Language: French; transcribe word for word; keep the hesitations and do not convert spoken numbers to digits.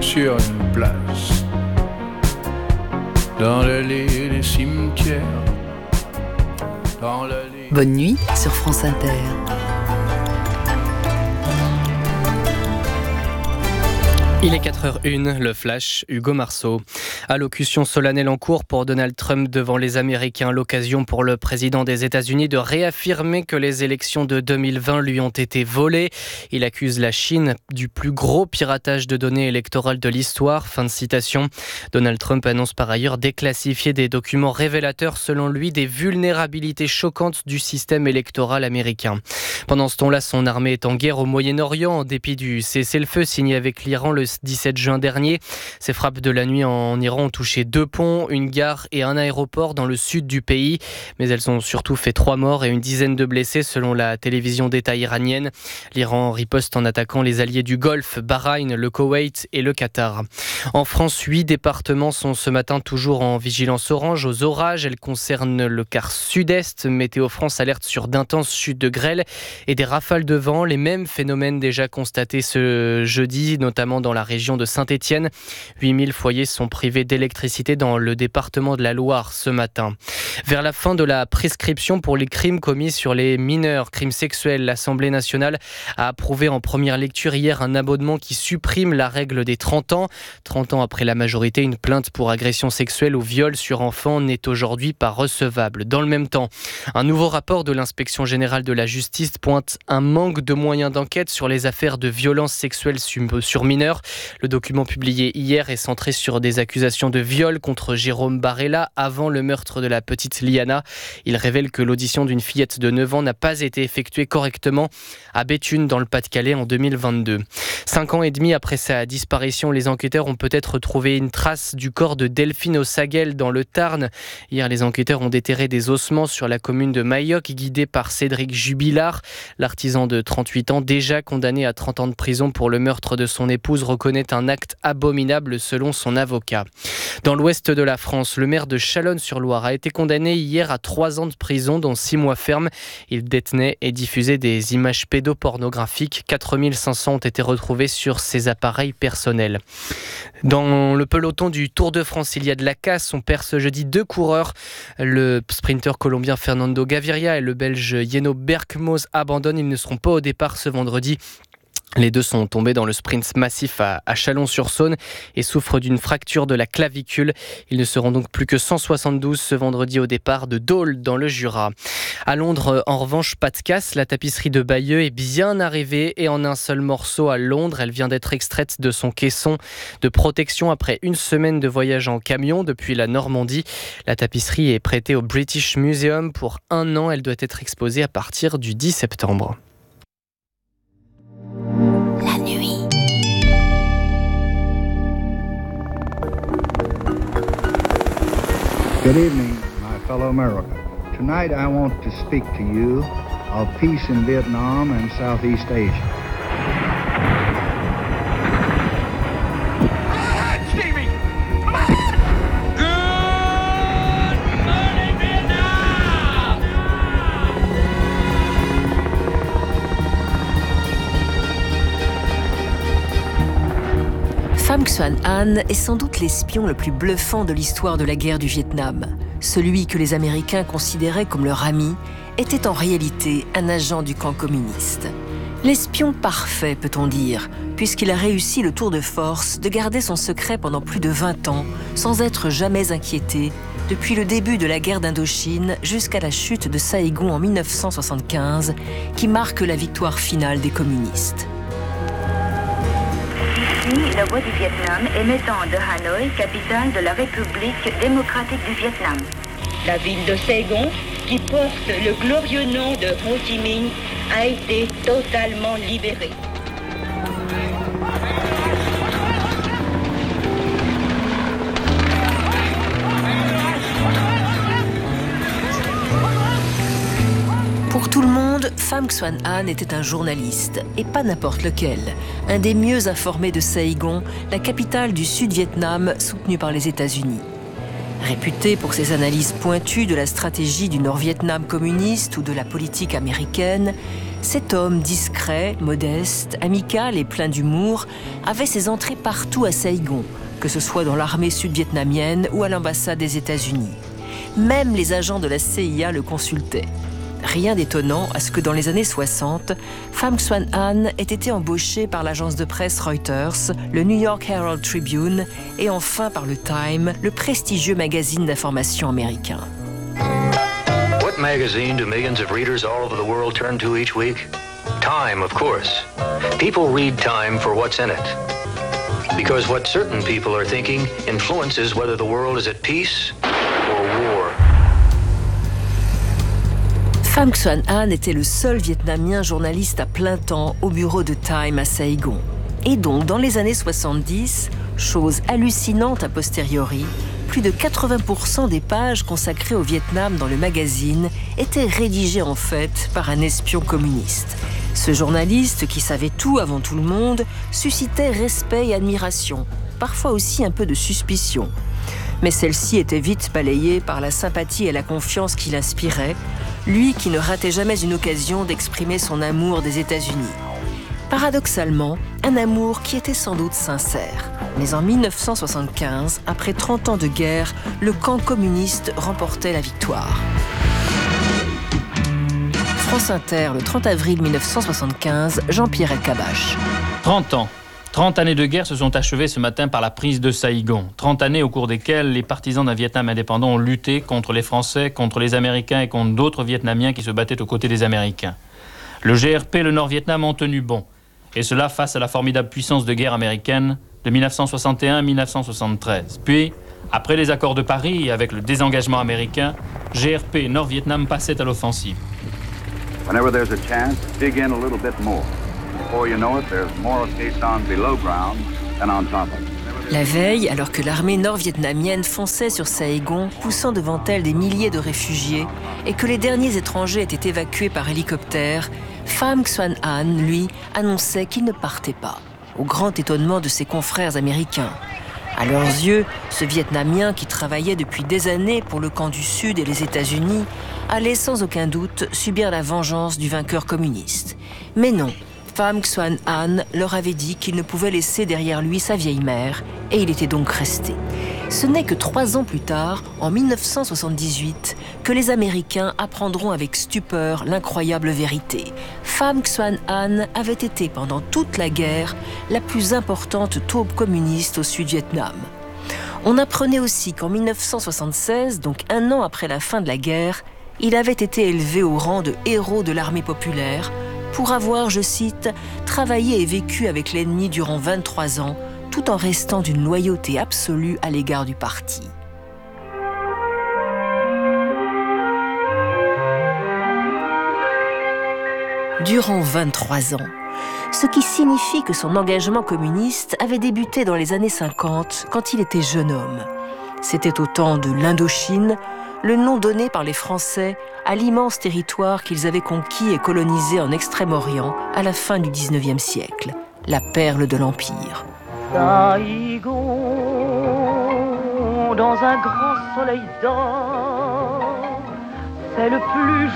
sur une place, dans l'allée des cimetières, dans l'allée... Bonne nuit sur France Inter. Il est quatre heures une, le flash, Hugo Marceau. Allocution solennelle en cours pour Donald Trump devant les Américains. L'occasion pour le président des États-Unis de réaffirmer que les élections de deux mille vingt lui ont été volées. Il accuse la Chine du plus gros piratage de données électorales de l'histoire. Fin de citation. Donald Trump annonce par ailleurs déclassifier des documents révélateurs, selon lui, des vulnérabilités choquantes du système électoral américain. Pendant ce temps-là, son armée est en guerre au Moyen-Orient, en dépit du cessez-le-feu signé avec l'Iran le dix-sept juin dernier. Ces frappes de la nuit en Iran ont touché deux ponts, une gare et un aéroport dans le sud du pays. Mais elles ont surtout fait trois morts et une dizaine de blessés selon la télévision d'État iranienne. L'Iran riposte en attaquant les alliés du Golfe, Bahreïn, le Koweït et le Qatar. En France, huit départements sont ce matin toujours en vigilance orange aux orages. Elles concernent le quart sud-est. Météo France alerte sur d'intenses chutes de grêle et des rafales de vent. Les mêmes phénomènes déjà constatés ce jeudi, notamment dans la région de Saint-Étienne. huit mille foyers sont privés d'électricité dans le département de la Loire ce matin. Vers la fin de la prescription pour les crimes commis sur les mineurs, crimes sexuels, l'Assemblée nationale a approuvé en première lecture hier un amendement qui supprime la règle des trente ans. trente ans après la majorité, une plainte pour agression sexuelle ou viol sur enfant n'est aujourd'hui pas recevable. Dans le même temps, un nouveau rapport de l'Inspection générale de la justice pointe un manque de moyens d'enquête sur les affaires de violences sexuelles sur mineurs. Le document publié hier est centré sur des accusations de viol contre Jérôme Barella avant le meurtre de la petite Liana. Il révèle que l'audition d'une fillette de neuf ans n'a pas été effectuée correctement à Béthune dans le Pas-de-Calais en deux mille vingt-deux. Cinq ans et demi après sa disparition, les enquêteurs ont peut-être retrouvé une trace du corps de Delphine Ossaguel dans le Tarn. Hier, les enquêteurs ont déterré des ossements sur la commune de Mailloc, guidés par Cédric Jubilard. L'artisan de trente-huit ans, déjà condamné à trente ans de prison pour le meurtre de son épouse, reconnaît un acte abominable selon son avocat. Dans l'ouest de la France, le maire de Chalonnes-sur-Loire a été condamné hier à trois ans de prison, dont six mois ferme. Il détenait et diffusait des images pédopornographiques. quatre mille cinq cents ont été retrouvés sur ses appareils personnels. Dans le peloton du Tour de France, il y a de la casse. On perd ce jeudi deux coureurs. Le sprinter colombien Fernando Gaviria et le belge Jenno Berkmoos abandonnent. Ils ne seront pas au départ ce vendredi. Les deux sont tombés dans le sprint massif à, à Chalon-sur-Saône et souffrent d'une fracture de la clavicule. Ils ne seront donc plus que cent soixante-douze ce vendredi au départ de Dole dans le Jura. À Londres, en revanche, pas de casse. La tapisserie de Bayeux est bien arrivée et en un seul morceau à Londres. Elle vient d'être extraite de son caisson de protection après une semaine de voyage en camion depuis la Normandie. La tapisserie est prêtée au British Museum pour un an. Elle doit être exposée à partir du dix septembre. Good evening, my fellow Americans. Tonight I want to speak to you of peace in Vietnam and Southeast Asia. Stevie! Come on! Good morning, Vietnam! Pham Xuan Anh est sans doute l'espion le plus bluffant de l'histoire de la guerre du Vietnam. Celui que les Américains considéraient comme leur ami était en réalité un agent du camp communiste. L'espion parfait, peut-on dire, puisqu'il a réussi le tour de force de garder son secret pendant plus de vingt ans, sans être jamais inquiété, depuis le début de la guerre d'Indochine jusqu'à la chute de Saïgon en mille neuf cent soixante-quinze, qui marque la victoire finale des communistes. Ici, la voix du Vietnam émettant de Hanoï, capitale de la République démocratique du Vietnam. La ville de Saigon, qui porte le glorieux nom de Ho Chi Minh, a été totalement libérée. Pour tout le monde, Pham Xuan Anh était un journaliste, et pas n'importe lequel. Un des mieux informés de Saïgon, la capitale du Sud-Vietnam soutenue par les États-Unis. Réputé pour ses analyses pointues de la stratégie du Nord-Vietnam communiste ou de la politique américaine, Cet homme discret, modeste, amical et plein d'humour avait ses entrées partout à Saigon, que ce soit dans l'armée sud-vietnamienne ou à l'ambassade des États-Unis. Même les agents de la C I A le consultaient. Rien d'étonnant à ce que dans les années soixante, Pham Xuan An ait été embauché par l'agence de presse Reuters, le New York Herald Tribune et enfin par le Time, le prestigieux magazine d'information américain. What magazine do millions of readers all over the world turn to each week? Time, of course. People read Time for what's in it. Because what certain people are thinking influences whether the world is at peace or war. Pham Xuan An était le seul Vietnamien journaliste à plein temps au bureau de Time à Saigon. Et donc, dans les années soixante-dix, chose hallucinante a posteriori, plus de quatre-vingts pour cent des pages consacrées au Vietnam dans le magazine étaient rédigées en fait par un espion communiste. Ce journaliste, qui savait tout avant tout le monde, suscitait respect et admiration, parfois aussi un peu de suspicion. Mais celle-ci était vite balayée par la sympathie et la confiance qu'il inspirait, lui qui ne ratait jamais une occasion d'exprimer son amour des États-Unis. Paradoxalement, un amour qui était sans doute sincère. Mais en mille neuf cent soixante-quinze, après trente ans de guerre, le camp communiste remportait la victoire. France Inter, le trente avril mille neuf cent soixante-quinze, Jean-Pierre Elkabbach. trente ans. trente années de guerre se sont achevées ce matin par la prise de Saigon. trente années au cours desquelles les partisans d'un Vietnam indépendant ont lutté contre les Français, contre les Américains et contre d'autres Vietnamiens qui se battaient aux côtés des Américains. Le G R P et le Nord-Vietnam ont tenu bon. Et cela face à la formidable puissance de guerre américaine de mille neuf cent soixante et un à mille neuf cent soixante-treize. Puis, après les accords de Paris et avec le désengagement américain, G R P et Nord-Vietnam passaient à l'offensive. Whenever there's a chance, dig in a little bit more. Before you know it, there's more Quai Son below ground than on top of it. La veille, alors que l'armée nord-vietnamienne fonçait sur Saigon, poussant devant elle des milliers de réfugiés, et que les derniers étrangers étaient évacués par hélicoptère, Pham Xuan An, lui, annonçait qu'il ne partait pas, au grand étonnement de ses confrères américains. À leurs yeux, ce Vietnamien qui travaillait depuis des années pour le camp du Sud et les États-Unis allait sans aucun doute subir la vengeance du vainqueur communiste. Mais non, Pham Xuan An leur avait dit qu'il ne pouvait laisser derrière lui sa vieille mère, et il était donc resté. Ce n'est que trois ans plus tard, en mille neuf cent soixante-dix-huit, que les Américains apprendront avec stupeur l'incroyable vérité. Pham Xuan An avait été pendant toute la guerre la plus importante taupe communiste au Sud-Vietnam. On apprenait aussi qu'en mille neuf cent soixante-seize, donc un an après la fin de la guerre, il avait été élevé au rang de héros de l'armée populaire pour avoir, je cite, travaillé et vécu avec l'ennemi durant vingt-trois ans, tout en restant d'une loyauté absolue à l'égard du parti. Durant vingt-trois ans, ce qui signifie que son engagement communiste avait débuté dans les années cinquante, quand il était jeune homme. C'était au temps de l'Indochine, le nom donné par les Français à l'immense territoire qu'ils avaient conquis et colonisé en Extrême-Orient à la fin du dix-neuvième siècle, la perle de l'Empire. Saigon, dans un grand soleil d'or, c'est le plus